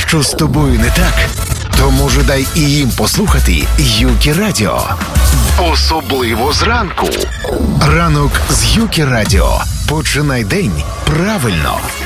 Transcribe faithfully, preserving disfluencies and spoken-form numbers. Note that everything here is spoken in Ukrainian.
що з тобою не так, то може дай і їм послухати Юкі Радіо. Особливо зранку. Ранок з Юкі Радіо. Починай день правильно.